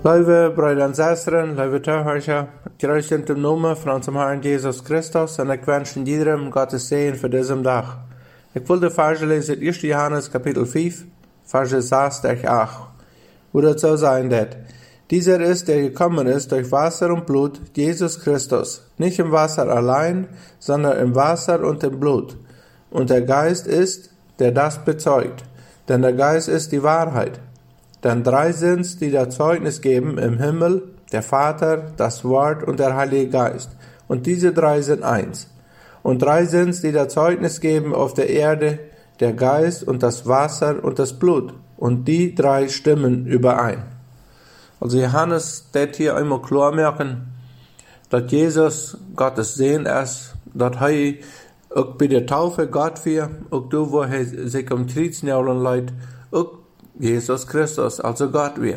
Lieve broeder en zusteren, lieve toehoorders, kruis in de naam van onze Herrn Jesus Christus en ik wens iedereen Gottes Segen für diesen Tag. Ich will die Verse lesen, 1. Johannes Kapitel 5, Verse 6 durch 8, wo das so sein wird. Dieser ist, der gekommen ist durch Wasser und Blut, Jesus Christus, nicht im Wasser allein, sondern im Wasser und im Blut. Und der Geist ist, der das bezeugt, denn der Geist ist die Wahrheit. Denn drei sind's, die da Zeugnis geben im Himmel, der Vater, das Wort und der Heilige Geist. Und diese drei sind eins. Und drei sind's, die da Zeugnis geben auf der Erde, der Geist und das Wasser und das Blut. Und die drei stimmen überein. Also Johannes wird hier einmal klar merken, dass Jesus Gottes Sehen ist, dass er auch bei der Taufe Gott wir, auch da, wo er sich um 13 Jahre leid, auch Jesus Christus, also Gott wir.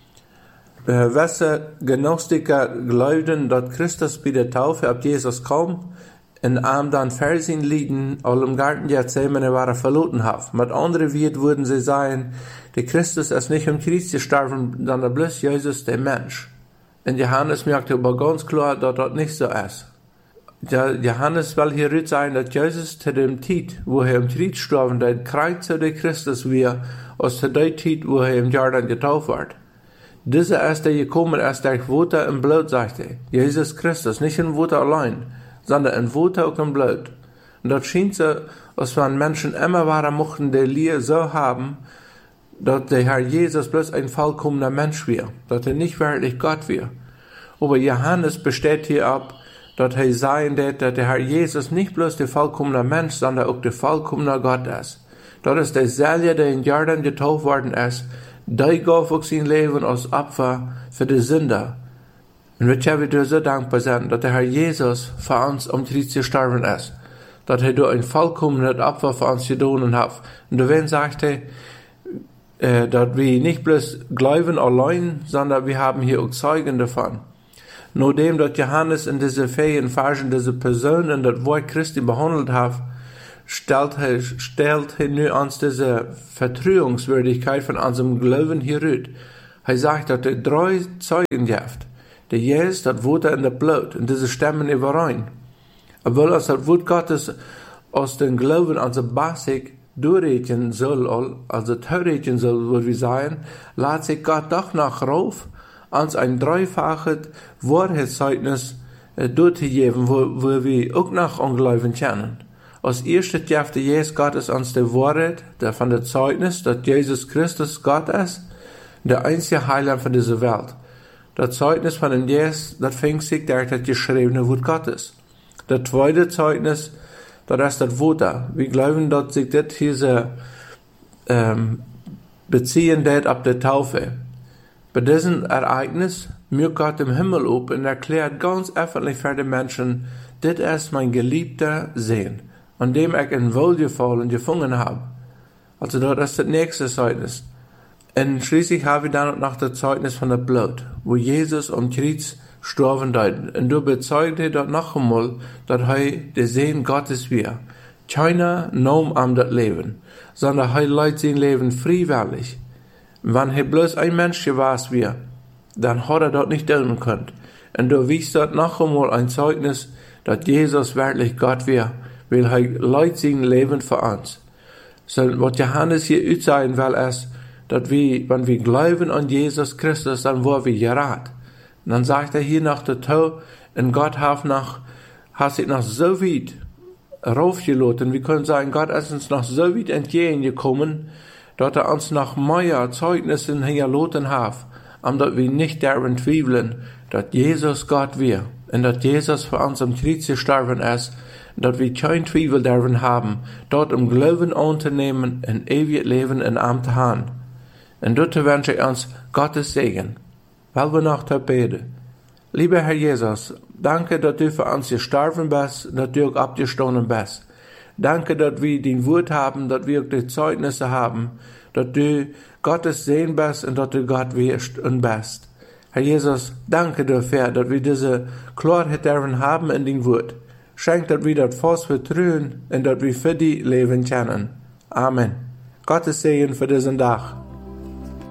Welche Gnostiker glaubten, dass Christus bei der Taufe ab Jesus kam, und ihm dann Versen lieden, all im Garten Gethsemane waren verloren hat. Mit anderen Worten würden sie sagen, der Christus ist nicht um Kreuz gestorben, sondern bloß Jesus, der Mensch. Und Johannes merkte aber ganz klar, dass das nicht so ist. Johannes will hier sagen, dass Jesus zu dem Zeit, wo er im Kreuz starb, der Kreuzer der Christus wir, aus der Zeit, wo er im Jordan getauft wird. Dieser ist der gekommen, ist durch Wasser und Blut, sagte Jesus Christus, nicht in Wasser allein, sondern in Wasser und in Blut. Und das scheint so, als wenn Menschen immer waren mochten, die Lehre so haben, dass der Herr Jesus bloß ein vollkommener Mensch war, dass er nicht wirklich Gott war. Aber Johannes besteht hier ab, dass er sagen wird, dass der Herr Jesus nicht bloß der vollkommene Mensch, sondern auch der vollkommene Gott ist. Das ist derselbe, der in Jordan getauft worden ist, der gab auch sein Leben als Opfer für die Sünder. Und wir dir so dankbar sein, dass der Herr Jesus für uns am Kreuz gestorben ist, dass er durch ein vollkommenes Opfer für uns getan hat. Und deswegen sagt er, dass wir nicht bloß glauben allein, sondern wir haben hier auch Zeugen davon. Nachdem dass Johannes in diese vielen Versen diese Person in das Wort Christi behandelt hat, stellt er nu uns diese Vertrauenswürdigkeit von unserem Glauben hier rüt. Er sagt, dass er drei Zeugen gibt. Der Jesus, das Wort in der Blut, und diese stimmen überein. Obwohl uns das Wort Gottes aus dem Glauben unser Basic durchreden soll, also theoretisch soll, würde wir sagen, lässt sich Gott doch noch rauf, uns ein dreifaches Wahrheitszeugnis durchzugeben, wo wir auch noch Unglauben kennen. Als erstes gibt Jesus Gottes uns die Wahrheit von der Zeugnis, dass Jesus Christus Gott ist, der einzige Heiland von dieser Welt. Das Zeugnis von dem Jesus, das fängt sich durch das geschriebene Wort Gottes. Das zweite Zeugnis, das ist das Wort. Wir glauben, dass sich das hier beziehen wird auf der Taufe. Bei diesem Ereignis mögt Gott im Himmel auf und erklärt ganz öffentlich für die Menschen, das ist mein geliebter Sohn, an dem ich in Wohlgefallen gefunden habe. Also das ist das nächste Zeugnis. Und schließlich haben wir dann noch das Zeugnis von der Blut, wo Jesus am Kreuz gestorben ist. Und du bezeugt er dort noch einmal, dass er der Sohn Gottes war. Keiner nahm am das Leben, sondern er leidet sein Leben freiwillig. Wenn er bloß ein Mensch gewesen wäre, dann hat er dort nicht tun können. Und du wiest dort noch einmal ein Zeugnis, dass Jesus wirklich Gott war, weil er leidet sein Leben für uns. So, was Johannes hier sagen will, ist, dass wir, wenn wir glauben an Jesus Christus, dann wollen wir gerat. Und dann sagt er hier nach der Tod, und Gott hat sich noch so weit raufgelassen. Wir können sagen, Gott ist uns noch so weit entgegengekommen, dass er uns noch mehr Zeugnissen hinterlassen hat, dass wir nicht daran zweifeln, dass Jesus Gott wir und dass Jesus für uns am Kreuz gestorben ist, dass wir kein Zweifel daran haben, dort im Glauben anzunehmen und ewig Leben in ihm zu haben. Und dort wünsche ich uns Gottes Segen. Weil wir noch beten. Lieber Herr Jesus, danke, dass du für uns gestorben bist, dass du auch abgestanden bist. Danke, dass wir den Wort haben, dass wir auch die Zeugnisse haben, dass du Gottes Sehen bist und dass du Gott wirst und bist. Herr Jesus, danke dafür, dass wir diese Klarheit darin haben in den Wort. Schenk, dass wir das fast vertrauen und dass wir für dich leben können. Amen. Gottes Segen für diesen Tag.